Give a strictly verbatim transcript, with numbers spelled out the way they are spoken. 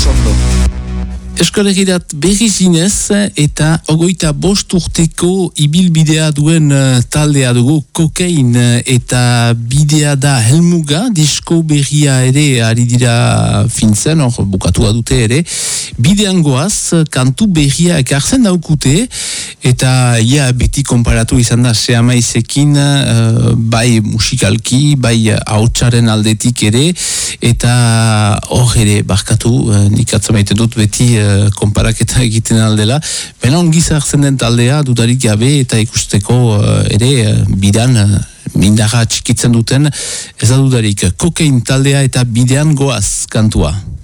ondo. Eskolegirat berri zinez eta ogoita bost urteko ibilbidea duen uh, taldea dugu kokain uh, eta bidea da helmuga, disko berria ere ari dira fintzen, hor bukatua dute ere, bidean goaz, kantu berria ekartzen daukute eta ia beti konparatu izan da seamaizekin uh, bai musikalki, bai hautsaren aldetik ere eta hor ere barkatu, uh, nik atzamaite dut beti uh, konparaketa egiten aldela, bena ongi zartzen den taldea dudarik gabe eta ikusteko uh, ere uh, bidan uh, mindarra txikitzen duten ez da dudarik. Kokain taldea eta bidean goaz kantua.